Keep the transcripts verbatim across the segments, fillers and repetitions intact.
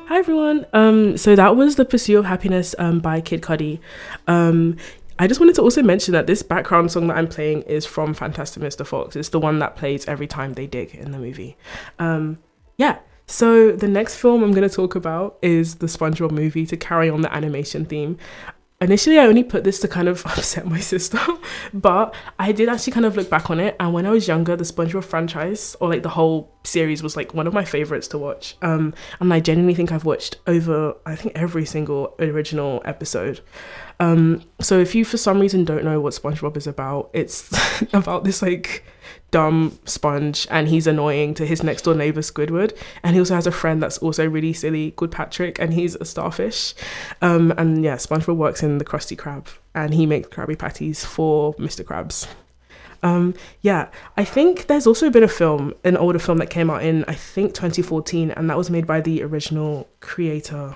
Hi everyone. Um, so that was The Pursuit of Happiness um, by Kid Cudi. Um, I just wanted to also mention that this background song that I'm playing is from Fantastic Mister Fox. It's the one that plays every time they dig in the movie. Um, yeah. So the next film I'm going to talk about is the SpongeBob movie, to carry on the animation theme. Initially, I only put this to kind of upset my sister, but I did actually kind of look back on it. And when I was younger, the SpongeBob franchise, or like the whole series, was like one of my favorites to watch. Um, and I genuinely think I've watched over, I think, every single original episode. Um, so if you, for some reason, don't know what SpongeBob is about, it's about this like dumb sponge, and he's annoying to his next door neighbor Squidward, and he also has a friend that's also really silly called Patrick, and he's a starfish. Um, and yeah, SpongeBob works in the Krusty Krab, and he makes Krabby Patties for Mister Krabs. Um, yeah, I think there's also been a film, an older film that came out in I think twenty fourteen, and that was made by the original creator,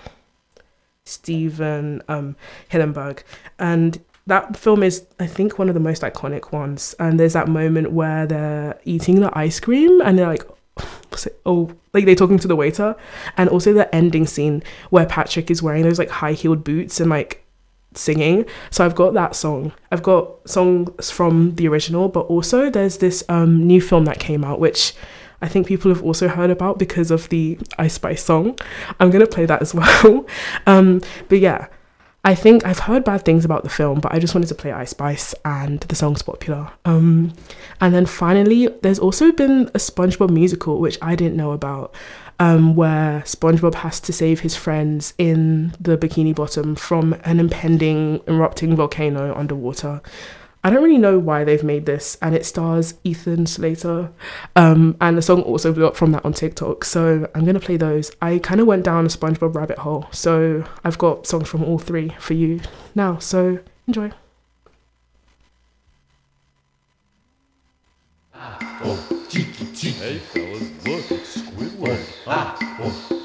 Steven um, Hillenburg, and that film is, I think, one of the most iconic ones. And there's that moment where they're eating the ice cream and they're like, oh, like they're talking to the waiter. And also the ending scene where Patrick is wearing those like high heeled boots and like singing. So I've got that song. I've got songs from the original, but also there's this um, new film that came out, which I think people have also heard about because of the Ice Spice song. I'm going to play that as well. um, but yeah. I think I've heard bad things about the film, but I just wanted to play Ice Spice, and the song's popular. Um, and then finally, there's also been a SpongeBob musical, which I didn't know about, um, where SpongeBob has to save his friends in the Bikini Bottom from an impending, erupting volcano underwater. I don't really know why they've made this, and it stars Ethan Slater, um, and the song also blew up from that on TikTok, so I'm going to play those. I kind of went down a SpongeBob rabbit hole, so I've got songs from all three for you now, so enjoy. Ah, oh, cheeky, cheeky. Hey fellas, look, it's Squidward. Ah, oh.